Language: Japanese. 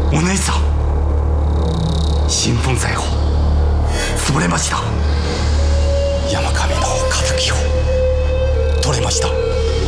お姉さん、新粉財宝潰れました。山上の敵を取れました。